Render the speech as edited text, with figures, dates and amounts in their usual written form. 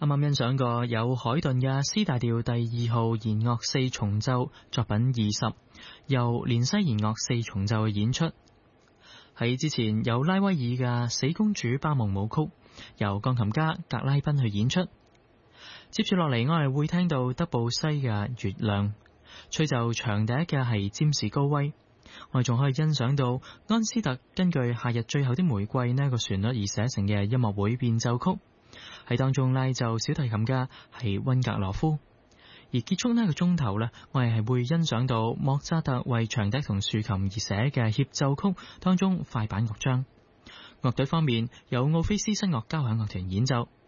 啱啱欣賞過有海頓嘅 C 大調第2號弦樂四重奏作品20，由連西弦樂四重奏嘅演出。喺之前有拉威爾嘅死公主巴蒙舞曲，由鋼琴家格拉賓去演出。接住落嚟我哋會聽到德布西嘅月亮，吹奏長笛嘅係詹士高威。我哋仲可以欣賞到安斯特根據夏日最後的玫瑰呢個旋律而寫成嘅音樂會變奏曲。喺當中拉奏小提琴嘅係溫格羅夫，而結束呢個鐘頭呢，我哋係會欣賞到莫扎特為長笛同豎琴而寫嘅協奏曲當中快板樂章。樂隊方面有奧菲斯新樂交響樂團演奏。